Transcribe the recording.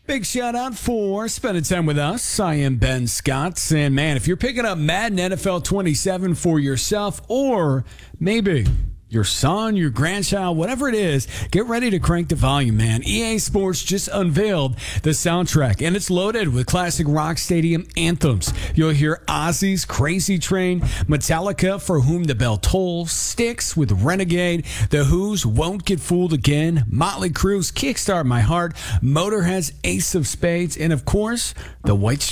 Big shout out for spending time with us. I am Ben Scott. And man, if you're picking up Madden NFL 27 for yourself or maybe your son, your grandchild, whatever it is, get ready to crank the volume, man. EA Sports just unveiled the soundtrack, and it's loaded with classic rock stadium anthems. You'll hear Ozzy's Crazy Train, Metallica, For Whom the Bell Tolls, Styx with Renegade, The Who's Won't Get Fooled Again, Motley Crue's Kickstart My Heart, Motorhead's Ace of Spades, and of course, the White